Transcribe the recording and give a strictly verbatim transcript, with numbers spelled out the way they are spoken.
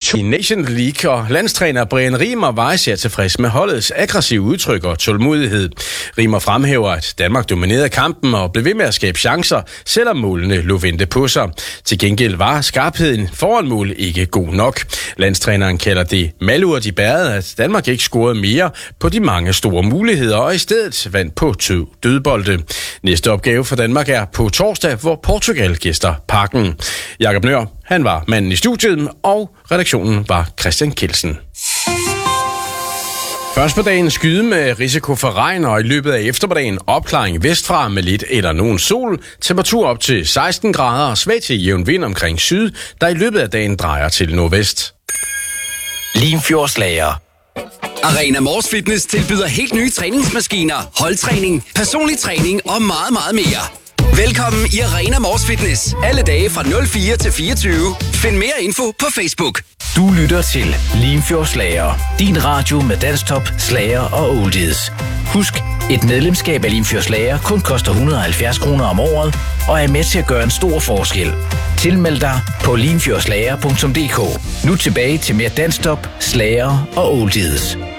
i Nation League, og landstræner Brian Riemer var især tilfreds med holdets aggressive udtryk og tålmodighed. Riemer fremhæver, at Danmark dominerede kampen og blev ved med at skabe chancer, selvom målene lå vente på sig. Til gengæld var skarpheden foran mål ikke god nok. Landstræneren kalder det malurt i bæret, at Danmark ikke scorede mere på de mange store muligheder, og i stedet vandt på to dødbolde. Næste opgave for Danmark er på torsdag, hvor Portugal gæster Parken. Jakob Nør, han var manden i studiet, og redaktionen var Christian Kelsen. Først på dagen skyde med risiko for regn, og i løbet af eftermiddagen opklaring vestfra med lidt eller nogen sol. Temperatur op til seksten grader og svag til jævn vind omkring syd, der i løbet af dagen drejer til nordvest. Limfjordslager. Arena Mors Fitness tilbyder helt nye træningsmaskiner, holdtræning, personlig træning og meget, meget mere. Velkommen i Arena Mors Fitness. Alle dage fra nul fire til fireogtyve. Find mere info på Facebook. Du lytter til Limfjordslager. Din radio med dansktop, slager og oldies. Husk, et medlemskab af Limfjordslager kun koster et hundrede og halvfjerds kroner om året, og er med til at gøre en stor forskel. Tilmeld dig på limfjordslager punktum d k. Nu tilbage til mere dansktop, slager og oldies.